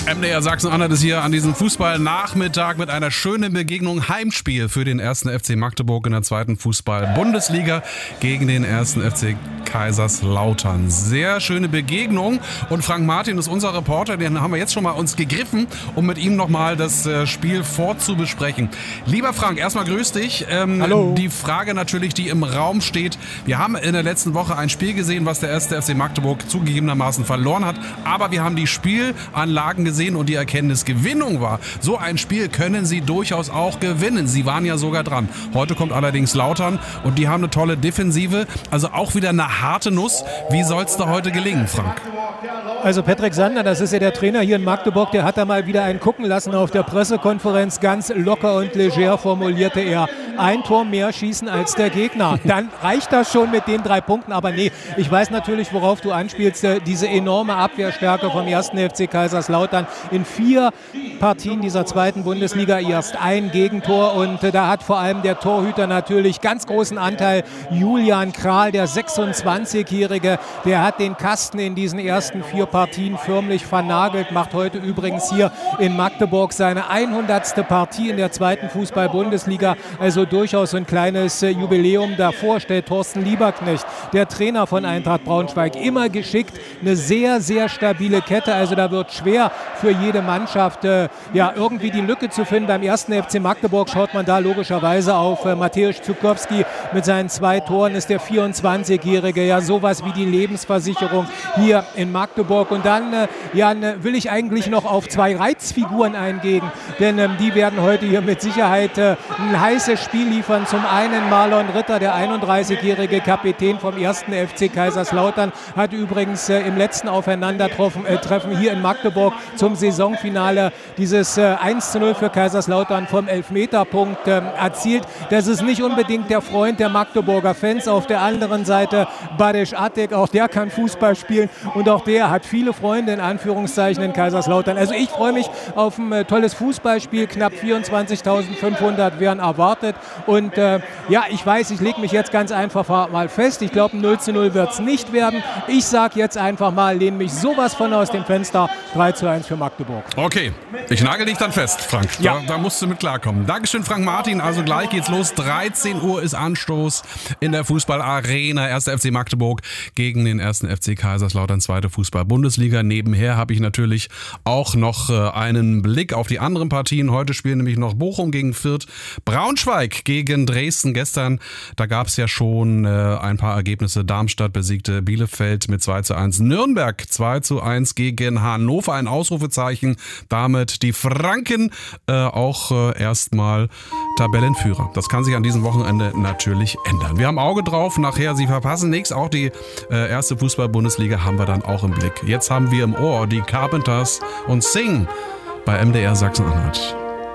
MDR Sachsen-Anhalt ist hier an diesem Fußballnachmittag mit einer schönen Begegnung. Heimspiel für den 1. FC Magdeburg in der 2. Fußball-Bundesliga gegen den 1. FC Kaiserslautern. Sehr schöne Begegnung. Und Frank Martin ist unser Reporter. Den haben wir jetzt schon mal uns gegriffen, um mit ihm nochmal das Spiel vorzubesprechen. Lieber Frank, erstmal grüß dich. Hallo. Die Frage natürlich, die im Raum steht. Wir haben in der letzten Woche ein Spiel gesehen, was der 1. FC Magdeburg zugegebenermaßen verloren hat. Aber wir haben die Spielanlagen gesehen und die Erkenntnis Gewinnung war. So ein Spiel können sie durchaus auch gewinnen. Sie waren ja sogar dran. Heute kommt allerdings Lautern und die haben eine tolle Defensive. Also auch wieder eine harte Nuss. Wie soll es da heute gelingen, Frank? Also Patrick Sander, das ist ja der Trainer hier in Magdeburg, der hat da mal wieder einen gucken lassen auf der Pressekonferenz. Ganz locker und leger formulierte er: ein Tor mehr schießen als der Gegner. Dann reicht das schon mit den 3 Punkten. Aber nee, ich weiß natürlich, worauf du anspielst. Diese enorme Abwehrstärke vom 1. FC Kaiserslautern. In 4 Partien dieser 2. Bundesliga erst ein Gegentor. Und da hat vor allem der Torhüter natürlich ganz großen Anteil. Julian Kral, der 26-Jährige, der hat den Kasten in diesen ersten 4 Partien förmlich vernagelt. Macht heute übrigens hier in Magdeburg seine 100. Partie in der 2. Fußball-Bundesliga. Also durchaus ein kleines Jubiläum. Davor steht Thorsten Lieberknecht, der Trainer von Eintracht Braunschweig. Immer geschickt, eine sehr, sehr stabile Kette. Also da wird schwer für jede Mannschaft irgendwie die Lücke zu finden. Beim 1. FC Magdeburg schaut man da logischerweise auf Mateusz Zukowski mit seinen 2 Toren. Ist der 24-Jährige ja sowas wie die Lebensversicherung hier in Magdeburg. Und dann will ich eigentlich noch auf 2 Reizfiguren eingehen, denn die werden heute hier mit Sicherheit ein heißes Spiel liefern. Zum einen Marlon Ritter, der 31-jährige Kapitän vom 1. FC Kaiserslautern, hat übrigens im letzten Aufeinandertreffen hier in Magdeburg zum Saisonfinale dieses 1:0 für Kaiserslautern vom Elfmeterpunkt erzielt. Das ist nicht unbedingt der Freund der Magdeburger Fans. Auf der anderen Seite Badeš Atek, auch der kann Fußball spielen und auch der hat viele Freunde in Anführungszeichen in Kaiserslautern. Also ich freue mich auf ein tolles Fußballspiel. Knapp 24.500 werden erwartet und ich weiß, ich lege mich jetzt ganz einfach mal fest. Ich glaube, ein 0:0 wird es nicht werden. Ich sage jetzt einfach mal, lehne mich sowas von aus dem Fenster. 3:1 für Magdeburg. Okay, ich nagel dich dann fest, Frank. Ja. Da musst du mit klarkommen. Dankeschön, Frank Martin. Also gleich geht's los. 13 Uhr ist Anstoß in der Fußballarena. 1. FC Magdeburg gegen den 1. FC Kaiserslautern, 2. Fußball-Bundesliga. Nebenher habe ich natürlich auch noch einen Blick auf die anderen Partien. Heute spielen nämlich noch Bochum gegen Fürth, Braunschweig gegen Dresden. Gestern, da gab es ja schon ein paar Ergebnisse. Darmstadt besiegte Bielefeld mit 2:1. Nürnberg 2:1 gegen Hannover. Ein Ausrufezeichen. Damit die Franken auch erstmal Tabellenführer. Das kann sich an diesem Wochenende natürlich ändern. Wir haben Auge drauf. Nachher, Sie verpassen nichts. Auch die 1. Fußball-Bundesliga haben wir dann auch im Blick. Jetzt haben wir im Ohr die Carpenters und Sing bei MDR Sachsen-Anhalt.